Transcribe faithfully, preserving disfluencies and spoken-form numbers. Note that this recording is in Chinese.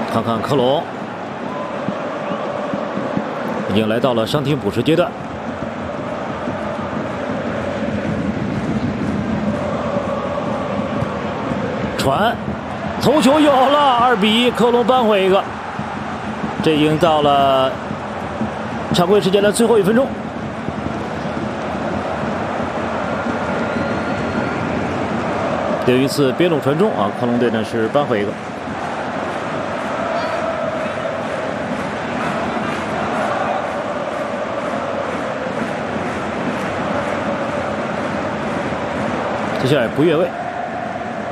看看科隆，已经来到了伤停补时阶段。传，头球有了，二比一，科隆扳回一个。这已经到了常规时间的最后一分钟。有一次边路传中啊，科隆队呢是扳回一个。接下来不越位。